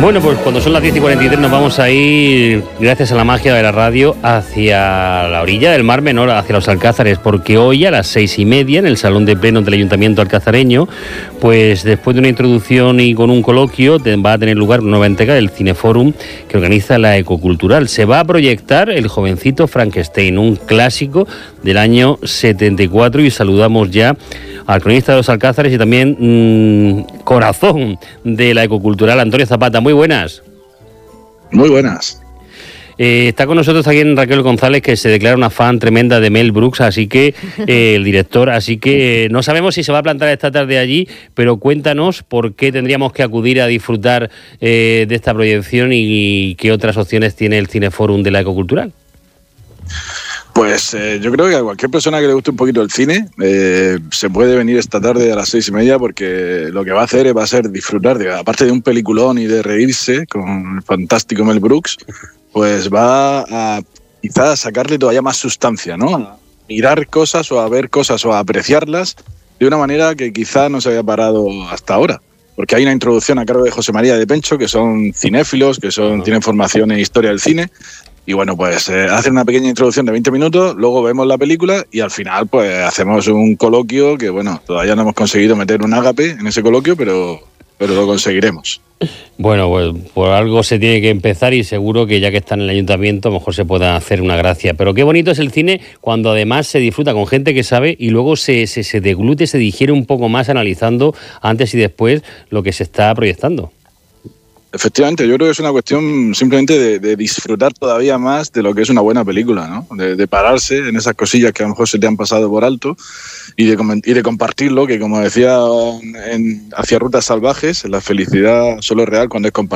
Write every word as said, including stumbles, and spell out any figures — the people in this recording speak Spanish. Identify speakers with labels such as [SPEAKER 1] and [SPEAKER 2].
[SPEAKER 1] Bueno, pues cuando son las diez y cuarenta y tres nos vamos a ir, gracias a la magia de la radio, hacia la orilla del Mar Menor, hacia los Alcázares, porque hoy a las seis y media, en el Salón de Plenos del Ayuntamiento alcazareño, pues después de una introducción y con un coloquio, va a tener lugar una nueva entrega del Cineforum que organiza la Ecocultural. Se va a proyectar El jovencito Frankenstein, un clásico del año setenta y cuatro, y saludamos ya al cronista de los Alcázares y también mmm, corazón de la Ecocultural, Antonio Zapata. Muy buenas.
[SPEAKER 2] Muy buenas.
[SPEAKER 1] Eh, está con nosotros también Raquel González, que se declara una fan tremenda de Mel Brooks, así que eh, el director, así que eh, no sabemos si se va a plantar esta tarde allí, pero cuéntanos por qué tendríamos que acudir a disfrutar eh, de esta proyección y, y qué otras opciones tiene el Cineforum de la Ecocultural.
[SPEAKER 2] Pues eh, yo creo que a cualquier persona que le guste un poquito el cine eh, se puede venir esta tarde a las seis y media, porque lo que va a hacer va a ser disfrutar, de, aparte de un peliculón y de reírse con el fantástico Mel Brooks, pues va a quizás sacarle todavía más sustancia, ¿no? A mirar cosas o a ver cosas o a apreciarlas de una manera que quizás no se había parado hasta ahora. Porque hay una introducción a cargo de José María de Pencho, que son cinéfilos, que son, tienen formación en historia del cine. Y bueno, pues eh, hacen una pequeña introducción de veinte minutos, luego vemos la película y al final pues hacemos un coloquio que, bueno, todavía no hemos conseguido meter un ágape en ese coloquio, pero, pero lo conseguiremos.
[SPEAKER 1] Bueno, pues por algo se tiene que empezar y seguro que ya que está en el ayuntamiento a lo mejor se pueda hacer una gracia. Pero qué bonito es el cine cuando además se disfruta con gente que sabe y luego se, se, se deglute, se digiere un poco más analizando antes y después lo que se está proyectando.
[SPEAKER 2] Efectivamente, yo creo que es una cuestión simplemente de, de disfrutar todavía más de lo que es una buena película, ¿no? De, de pararse en esas cosillas que a lo mejor se te han pasado por alto y de, y de compartirlo, que como decía en, hacia Rutas Salvajes, la felicidad solo es real cuando es compartida.